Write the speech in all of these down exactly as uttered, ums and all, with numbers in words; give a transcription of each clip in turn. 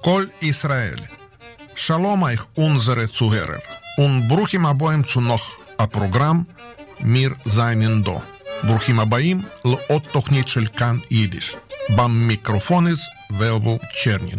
Kol Israel. Shalom euch unsere Zuhörer und bruchim aboim zu noch a Programm Mir seinen do. ברוכים הבאים לעוד תוכנית של כאן יידיש. במיקרופון is ולבול צ'רנין.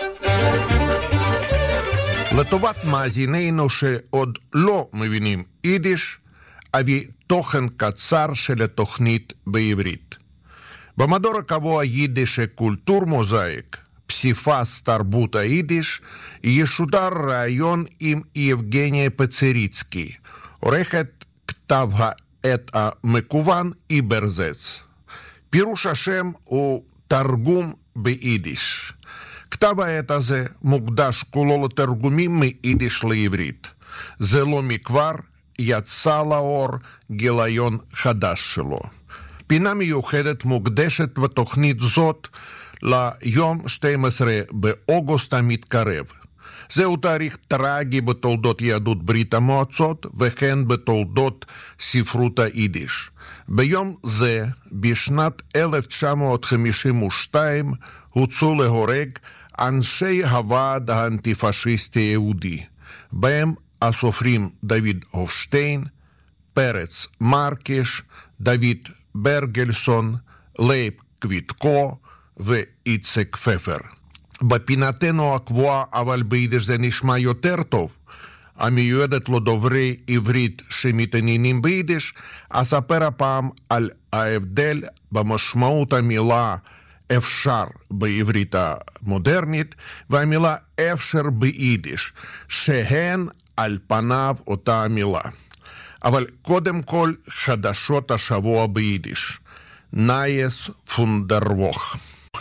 לטובת מאזינינו שעוד לא מבינים יידיש, אביא תוכן קצר של התוכנית בעברית. במדור הקבוע יידיש קולטור מוזאיק, פסיפס תרבות היידיש, ישודר ראיון עם יבגניה פצריצקי, עורכת כתב העת המקוון איברזץ. פירוש השם הוא תרגום ביידיש. כתב העת הזה מוקדש כולו לתרגומים מיידיש לעברית. זה לא מכבר יצא לאור גיליון חדש שלו. פינה מיוחדת מוקדשת בתוכנית זאת ליום שנים עשר באוגוסט המתקרב. זהו תאריך טרגי בתולדות יהדות ברית המועצות וכן בתולדות ספרות היידיש. ביום זה, בשנת אלף תשע מאות חמישים ושתיים, הוצאו להורג אנשי הוועד האנטי-פשיסטי היהודי, בהם הסופרים דוד הופשטיין, פרץ מרקש, דוד ברגלסון, לייב קוויטקו ואיצק פפר. בפינתנו הקבועה, אבל ביידיש זה נשמע יותר טוב, המיועדת לדוברי עברית שמתעניינים ביידיש, אספר הפעם על ההבדל במשמעות המילה אפשר בעברית המודרנית והמילה אפשר ביידיש, שהן על פניו אותה המילה. אבל קודם כל חדשות השבוע ביידיש. נייס פונדרווח.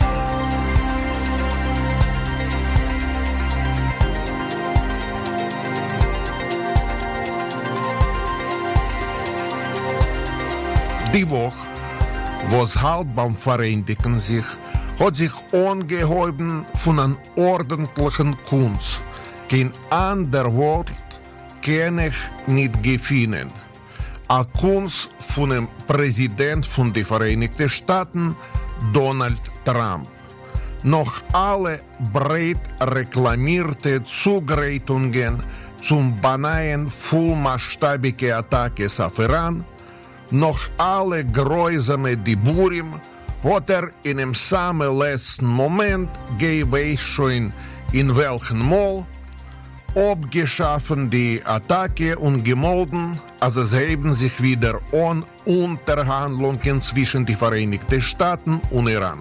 Die Woche, was halt beim Vereinigten sich, hat sich angehoben von einer ordentlichen Kunst. Kein anderer Wort kann ich nicht gefunden. A Kunst von dem Präsident von den Vereinigten Staaten, Donald Trump. Noch alle breit reklamierte Zugreitungen zum Banaien vollmaßstabige Attackes auf Iran, noch alle grausame Diburim, hat er in dem samen letzten Moment, geh weiß schon in welchen Mall, abgeschaffen die Attacke und gemolden, als es heben sich wieder an Unterhandlungen zwischen den Vereinigten Staaten und Iran.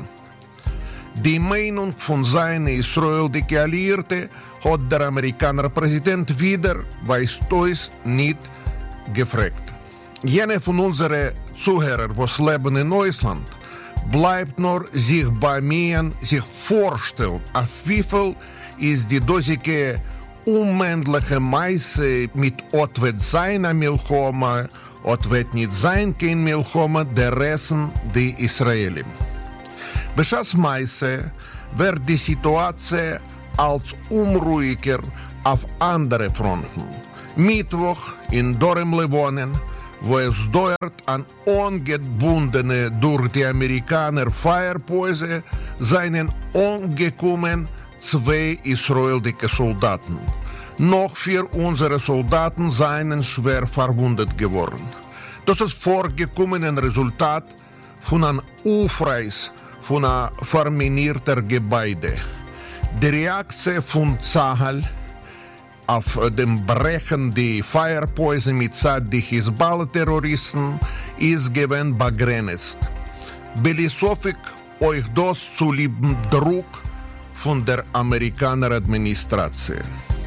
Die Meinung von seinen israelischen Alliierten hat der amerikanische Präsident wieder, weißt du es, nicht gefragt. Jene von unseren Zuhörern, was leben in Deutschland, bleibt nur sich bemühen, sich vorstellen, auf wie viel ist die dosige unmännliche Meise mit Otwet seiner Milchoma, Otwet nicht sein kein Milchoma, der Resten die Israelim. Beschas Meise wird die Situation als unruhiger auf andere Fronten. Mittwoch in Dorem-Levonen, wo es dort an ungebundene durch die Amerikaner Feierpäuse seinen angekommen zwei israelische Soldaten. Noch vier unserer Soldaten seien schwer verwundet geworden. Das ist vorgekommenen Resultat von einem Aufreiß von einem verminierten Gebäude. Die Reaktion von Zahal auf dem Brechen die Feierpäuse mit Zeit die Hisbollah-Terroristen ist gewinn begrenzt. Belisofik euch das zu lieben Druck von der amerikanischen Administration.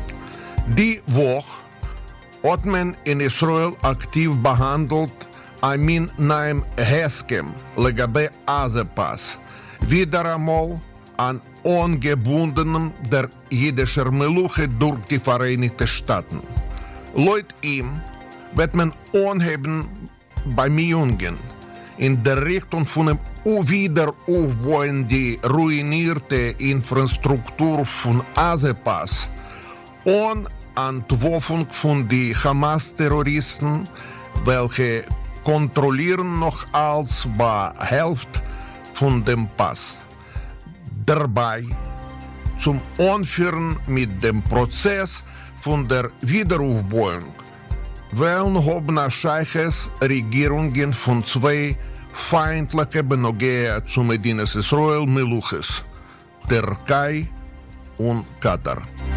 Die Woche hat man in Israel aktiv behandelt Amin Naim Heskem legabe Azepas, wieder einmal an ungebundenem der jüdischen Meluche durch die Vereinigten Staaten. Laut ihm wird man anheben Bemühungen in der Richtung von dem Wiederaufbauen die ruinierte Infrastruktur von Azepas und Entwurfung von den Hamas-Terroristen, welche kontrollieren noch als bei Hälfte von dem Pass. Dabei zum Anführen mit dem Prozess von der Wiederaufbauung. Weil haben Scheiches Regierungen von zwei feindlichen Benogea zu Medinas Israel Meluches, Türkei und Katar.